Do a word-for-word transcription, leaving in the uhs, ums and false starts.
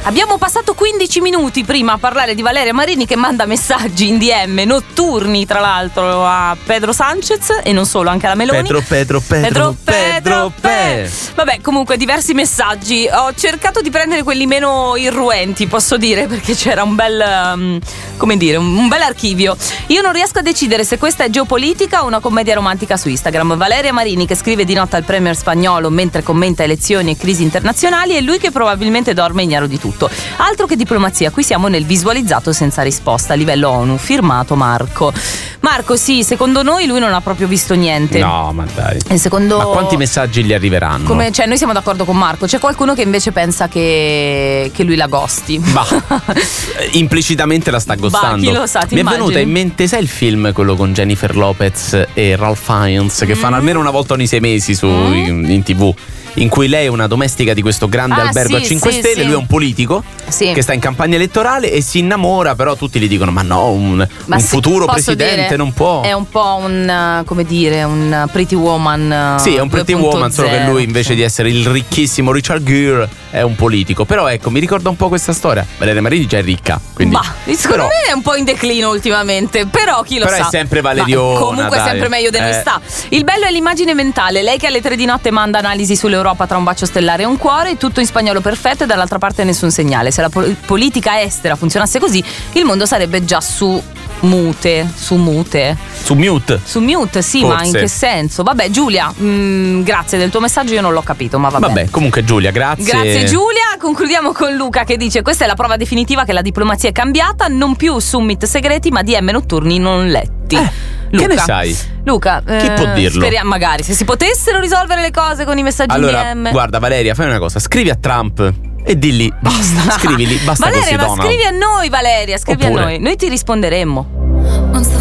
Abbiamo passato quindici minuti prima a parlare di Valeria Marini che manda messaggi in D M notturni, tra l'altro, a Pedro Sanchez e non solo, anche alla Meloni. Pedro, Pedro, Pedro, Pedro, Pedro. Vabbè, comunque diversi messaggi. Ho cercato di prendere quelli meno irruenti, posso dire, perché c'era un bel um, come dire, un, un bel archivio. Io non riesco a decidere se questa è geopolitica o una commedia romantica su Instagram. Valeria Marini che scrive di notte al premier spagnolo mentre commenta elezioni e crisi internazionali e lui che probabilmente dorme ignaro di tutto. Altro che diplomazia, qui siamo nel visualizzato senza risposta a livello ONU. Firmato Marco. Marco, sì, secondo noi lui non ha proprio visto niente. No, ma dai. E secondo... Ma quanti messaggi gli arriveranno? Come, cioè, noi siamo d'accordo con Marco. C'è qualcuno che invece pensa che, che lui la gosti. Bah, implicitamente la sta gostando. Bah, chi lo sa, ti Mi immagini? è venuta in mente, sai il film quello con Jennifer Lopez e Ralph Fiennes che mm. fanno almeno una volta ogni sei mesi su mm. in, in tivù, in cui lei è una domestica di questo grande ah, albergo sì, a cinque sì, stelle, sì. lui è un politico sì. che sta in campagna elettorale e si innamora, però tutti gli dicono ma no, un, ma un sì, futuro presidente dire, non può. È un po' un, come dire, un Pretty Woman. Sì, è un Pretty Woman, solo che lui invece di essere il ricchissimo Richard Gere è un politico. Però ecco, mi ricorda un po' questa storia. Valeria Marini già è ricca, quindi bah, secondo però, me è un po' in declino ultimamente, però chi lo però sa. Però è sempre valeriona. Ma comunque dai. è sempre meglio di noi eh. sta. Il bello è l'immagine mentale. Lei che alle tre di notte manda analisi sull'Europa tra un bacio stellare e un cuore, tutto in spagnolo perfetto e dall'altra parte nessun segnale. Se la po- politica estera funzionasse così, il mondo sarebbe già su mute, su mute. Su mute. Su mute, sì, Forse. ma in che senso? Vabbè, Giulia, mh, grazie del tuo messaggio, io non l'ho capito, ma vabbè. Vabbè, comunque Giulia, grazie. Grazie Giulia. Concludiamo con Luca che dice: questa è la prova definitiva che la diplomazia è cambiata, non più summit segreti ma D M notturni non letti. Eh, Luca, che ne sai? Luca, chi eh, può dirlo? Speriamo, magari se si potessero risolvere le cose con i messaggi allora, in D M. guarda Valeria, fai una cosa, scrivi a Trump e dilli basta, scrivili, basta Valeria, così ma Donald. scrivi a noi Valeria, scrivi Oppure, a noi, noi ti risponderemmo.